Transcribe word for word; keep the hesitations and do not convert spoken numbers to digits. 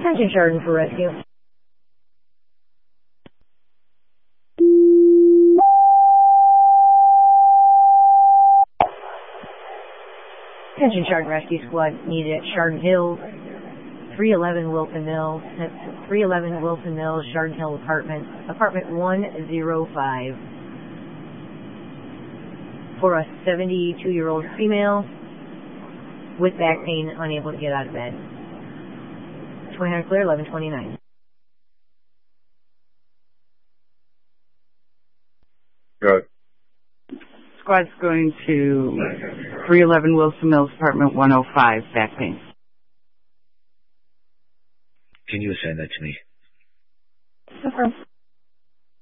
Attention Chardon for rescue. Attention Chardon Rescue Squad needed at Chardon Hills, three eleven Wilson Mills. That's three eleven Wilson Mills, Chardon Hill Apartment, apartment one oh five. For a seventy-two-year-old female with back pain, unable to get out of bed. twenty-nine clear, eleven twenty-nine. Good. Squad's going to three eleven Wilson Mills, apartment one oh five, back pain. Can you assign that to me? Confirm.